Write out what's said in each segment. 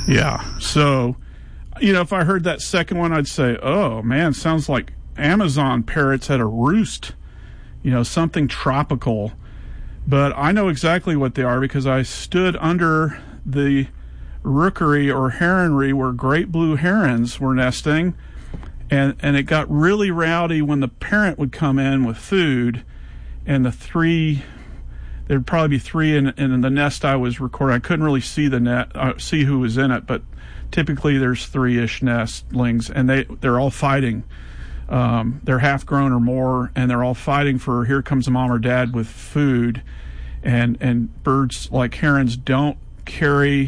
Yeah. So, if I heard that second one, I'd say, oh, man, sounds like Amazon parrots at a roost, something tropical. But I know exactly what they are because I stood under the rookery or heronry where great blue herons were nesting, and it got really rowdy when the parent would come in with food, and there'd probably be three in the nest I was recording. I couldn't really see see who was in it, but typically there's 3-ish nestlings, and they're all fighting. They're half grown or more, and they're all fighting for here comes mom or dad with food. And birds like herons don't carry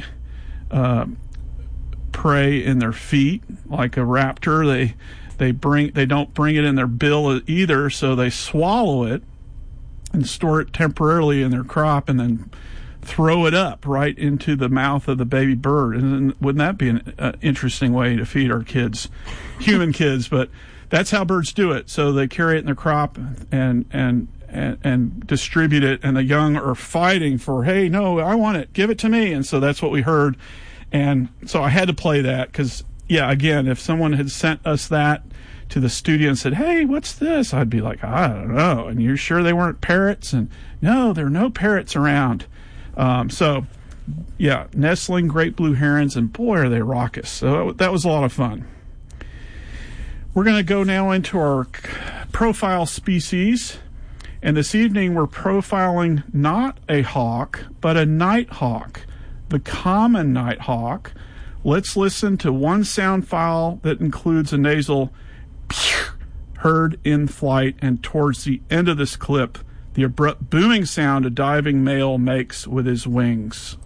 prey in their feet like a raptor. They don't bring it in their bill either, so they swallow it and store it temporarily in their crop and then throw it up right into the mouth of the baby bird. And wouldn't that be an interesting way to feed our kids, human kids? But that's how birds do it. So they carry it in their crop and distribute it, and the young are fighting for, hey, no, I want it, give it to me. And so that's what we heard. And so I had to play that because, again, if someone had sent us that to the studio and said, hey, what's this? I'd be like, I don't know. And you're sure they weren't parrots? And no, there are no parrots around. Nestling great blue herons, and boy, are they raucous. So that was a lot of fun. We're going to go now into our profile species. And this evening we're profiling not a hawk, but a nighthawk, the common nighthawk. Let's listen to one sound file that includes a nasal heard in flight, and towards the end of this clip, the abrupt booming sound a diving male makes with his wings.